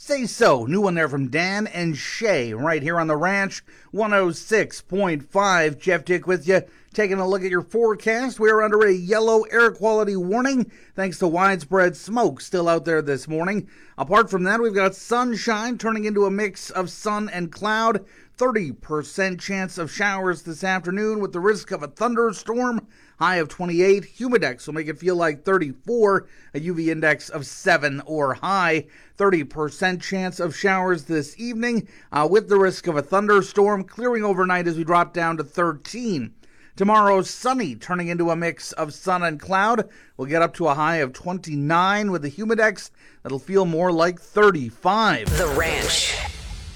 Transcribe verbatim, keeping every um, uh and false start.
Say So, new one there from Dan and Shay, right here on the ranch. one oh six point five, Jeff Dick with you. Taking a look at your forecast, we're under a yellow air quality warning thanks to widespread smoke still out there this morning. Apart from that, we've got sunshine turning into a mix of sun and cloud. thirty percent chance of showers this afternoon with the risk of a thunderstorm. High of twenty-eight. Humidex will make it feel like thirty-four. A U V index of seven or high. thirty percent chance of showers this evening uh, with the risk of a thunderstorm, clearing overnight as we drop down to thirteen. Tomorrow, sunny, turning into a mix of sun and cloud. We'll get up to a high of twenty-nine with the humidex that'll feel more like thirty-five. The Ranch.